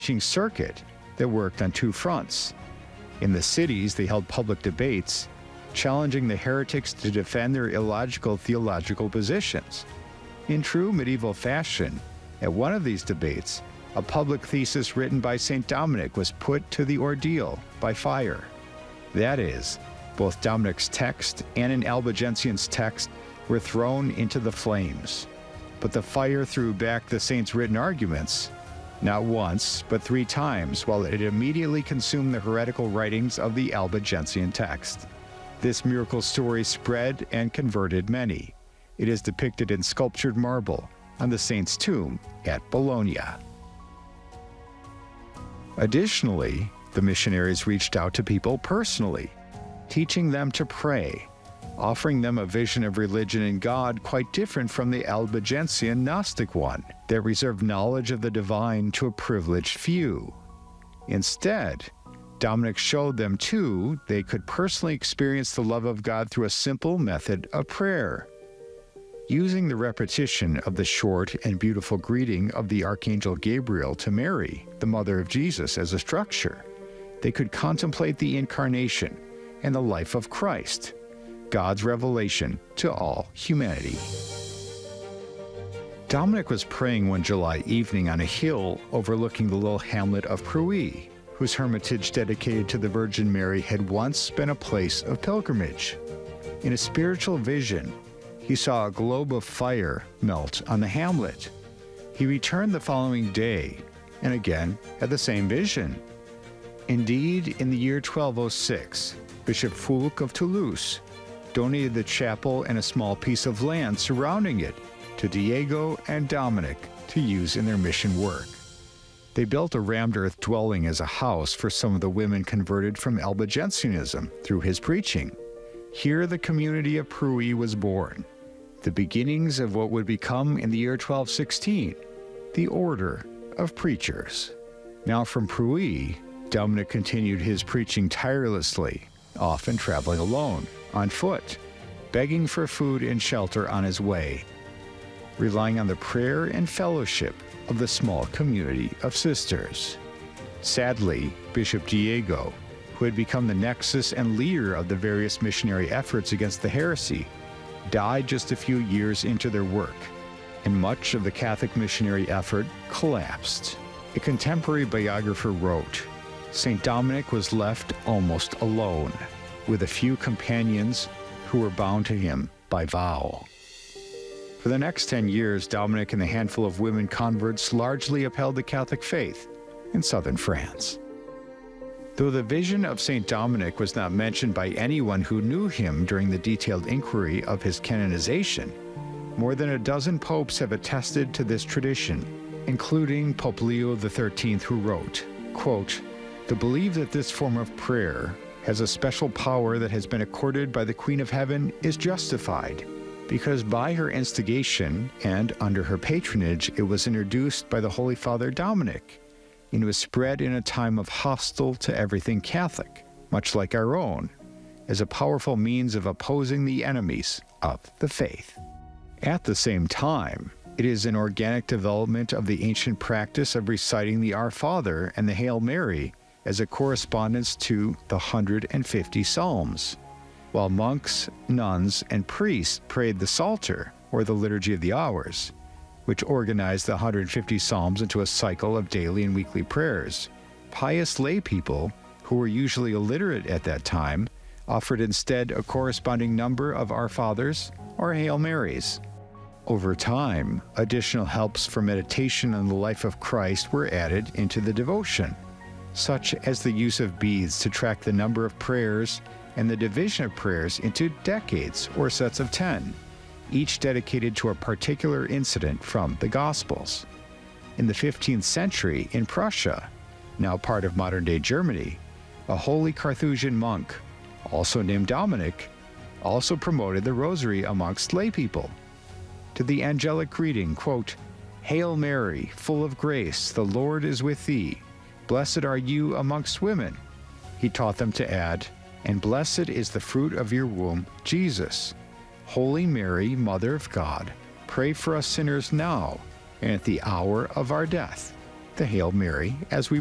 teaching circuit that worked on two fronts. In the cities, they held public debates, challenging the heretics to defend their illogical theological positions. In true medieval fashion, at one of these debates, a public thesis written by St. Dominic was put to the ordeal by fire. That is, both Dominic's text and an Albigensian's text were thrown into the flames. But the fire threw back the saint's written arguments, not once, but 3 times, while it immediately consumed the heretical writings of the Albigensian text. This miracle story spread and converted many. It is depicted in sculptured marble on the saint's tomb at Bologna. Additionally, the missionaries reached out to people personally, teaching them to pray, offering them a vision of religion and God quite different from the Albigensian Gnostic one that reserved knowledge of the divine to a privileged few. Instead, Dominic showed them, too, they could personally experience the love of God through a simple method of prayer. Using the repetition of the short and beautiful greeting of the Archangel Gabriel to Mary, the mother of Jesus, as a structure, they could contemplate the Incarnation and the life of Christ, God's revelation to all humanity. Dominic was praying one July evening on a hill overlooking the little hamlet of Pruy, whose hermitage dedicated to the Virgin Mary had once been a place of pilgrimage. In a spiritual vision, he saw a globe of fire melt on the hamlet. He returned the following day, and again had the same vision. Indeed, in the year 1206, Bishop Foulques of Toulouse donated the chapel and a small piece of land surrounding it to Diego and Dominic to use in their mission work. They built a rammed earth dwelling as a house for some of the women converted from Albigensianism through his preaching. Here the community of Pruy was born, the beginnings of what would become in the year 1216, the Order of Preachers. Now from Pruy, Dominic continued his preaching tirelessly, often traveling alone, on foot, begging for food and shelter on his way, relying on the prayer and fellowship of the small community of sisters. Sadly, Bishop Diego, who had become the nexus and leader of the various missionary efforts against the heresy, died just a few years into their work, and much of the Catholic missionary effort collapsed. A contemporary biographer wrote, "St. Dominic was left almost alone, with a few companions who were bound to him by vow." For the next 10 years, Dominic and the handful of women converts largely upheld the Catholic faith in southern France. Though the vision of St. Dominic was not mentioned by anyone who knew him during the detailed inquiry of his canonization, more than a dozen popes have attested to this tradition, including Pope Leo XIII, who wrote, quote, "To believe that this form of prayer has a special power that has been accorded by the Queen of Heaven is justified, because by her instigation and under her patronage it was introduced by the Holy Father Dominic, and was spread in a time of hostile to everything Catholic, much like our own, as a powerful means of opposing the enemies of the faith." At the same time, it is an organic development of the ancient practice of reciting the Our Father and the Hail Mary as a correspondence to the 150 Psalms, while monks, nuns, and priests prayed the Psalter, or the Liturgy of the Hours, which organized the 150 Psalms into a cycle of daily and weekly prayers. Pious lay people, who were usually illiterate at that time, offered instead a corresponding number of Our Fathers or Hail Marys. Over time, additional helps for meditation on the life of Christ were added into the devotion, such as the use of beads to track the number of prayers and the division of prayers into decades or sets of 10, each dedicated to a particular incident from the Gospels. In the 15th century, in Prussia, now part of modern-day Germany, a holy Carthusian monk, also named Dominic, also promoted the rosary amongst lay people. To the angelic greeting, quote, "Hail Mary, full of grace, the Lord is with thee. Blessed are you amongst women," he taught them to add, "and blessed is the fruit of your womb, Jesus. Holy Mary, Mother of God, pray for us sinners now and at the hour of our death. the Hail Mary as we